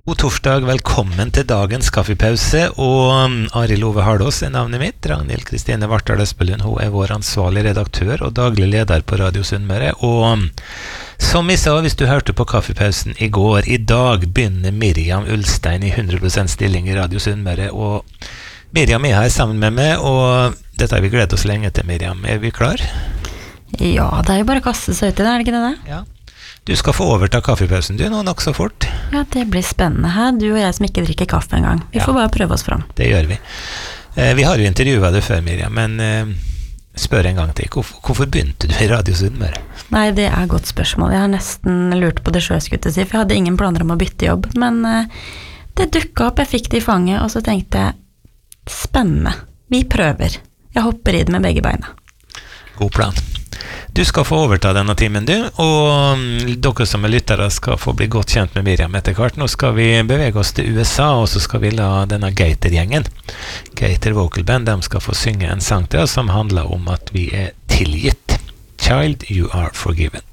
God torsdag, velkommen til dagens kaffepause, og Arild Ove Hardås navnet mitt. Ragnhild Kristine Vartdal Espelund, hun vår ansvarlig redaktør og daglig leder på Radio Sunnmøre. Og som jeg sa, hvis du hørte på kaffepausen i går, i dag begynner Miriam Ulstein i 100% stilling i Radio Sunnmøre, og Miriam er her sammen med meg, og dette har vi gledet oss lenge til, Miriam. Er vi klar? Ja, det jo bare å kaste seg ut i det, det ikke det? Ja. Du skal få overta kaffepausen, du, nå nok så fort. Ja, det blir spennende her. Du og jeg som ikke drikker kaffe en gang. Vi får bare prøve oss fram. Det gjør vi. Vi har jo intervjuet deg før, Miriam, men spør en gang til. Hvorfor begynte du i Radio Sunnmøre? Nei, det et godt spørsmål. Jeg har nesten lurt på det selv, skulle jeg si, for jeg hadde ingen planer om å bytte jobb, men det dukket opp, jeg fikk det i fanget, og så tenkte jeg, spennende. Vi prøver. Jeg hopper i det med begge beina. God plan. Du skal få overta denne timen, du, og dere som lyttere skal få bli godt kjent med Miriam etter hvert. Nå skal vi bevege oss til USA, og så skal vi la denne Gator-gjengen, Gator Vocal Band, de skal få synge en sang til oss som handler om at vi tilgitt. Child, you are forgiven.